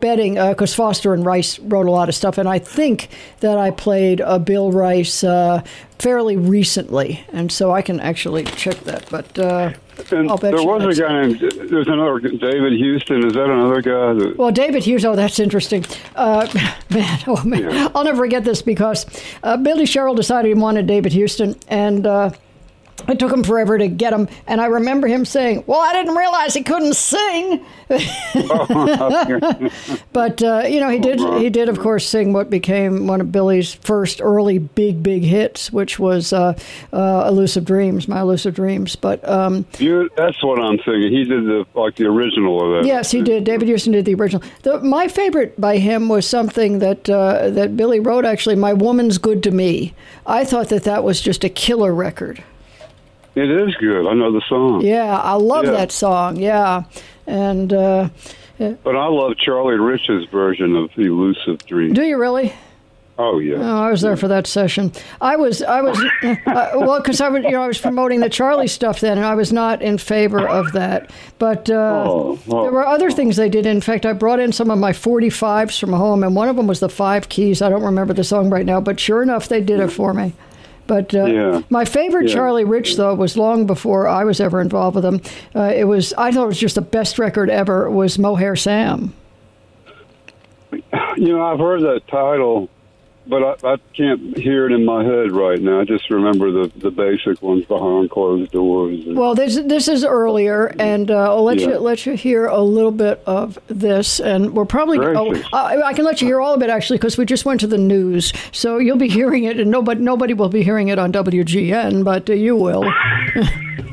betting, because Foster and Rice wrote a lot of stuff, and I think that I played Bill Rice fairly recently, and so I can actually check that. But I'll bet there was a guy named, there's another, David Houston. Is that another guy? Well, David Houston, oh, that's interesting. Man, Yeah. I'll never forget this because Billy Sherrill decided he wanted David Houston, and it took him forever to get him. And I remember him saying, well, I didn't realize he couldn't sing. But, he did, of course, sing what became one of Billy's first early big hits, which was Elusive Dreams, My Elusive Dreams. But that's what I'm thinking. He did the original of that. Yes, he did. David Houston did the original. My favorite by him was something that Billy wrote, actually, My Woman's Good to Me. I thought that was just a killer record. It is good. I know the song. Yeah, I love that song. Yeah, and but I love Charlie Rich's version of Elusive Dreams. Do you really? Oh yeah. Oh, I was there for that session. I was well, because I was promoting the Charlie stuff then, and I was not in favor of that. But there were other things they did. In fact, I brought in some of my 45s from home, and one of them was the Five Keys. I don't remember the song right now, but sure enough, they did it for me. But my favorite Charlie Rich, though, was long before I was ever involved with him. I thought it was just the best record ever, was Mohair Sam. I've heard that title, but I can't hear it in my head right now. I just remember the basic ones, Behind Closed Doors. Well, this is earlier, and I'll let you hear a little bit of this, and we're probably I can let you hear all of it actually, because we just went to the news, so you'll be hearing it, and nobody will be hearing it on WGN, but you will.